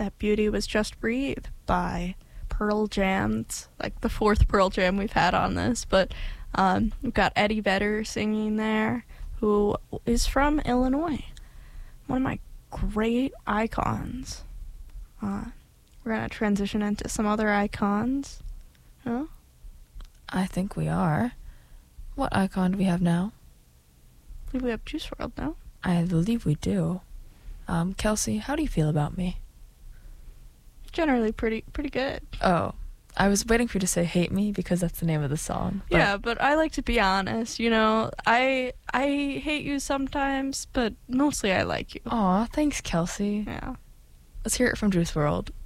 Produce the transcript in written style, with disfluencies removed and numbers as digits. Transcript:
that beauty was Just Breathe by Pearl Jam. It's like the fourth Pearl Jam we've had on this, but we've got Eddie Vedder singing there, who is from Illinois. One of my great icons. We're going to transition into some other icons. Huh? I think we are. What icon do we have now? I believe we have Juice WRLD now. I believe we do. Kelsey, how do you feel about me? Generally pretty good. Oh, I was waiting for you to say hate me because that's the name of the song. But Yeah, but I like to be honest, you know. I hate you sometimes, but mostly I like you. Aw, thanks, Kelsey. Yeah. Let's hear it from Juice WRLD.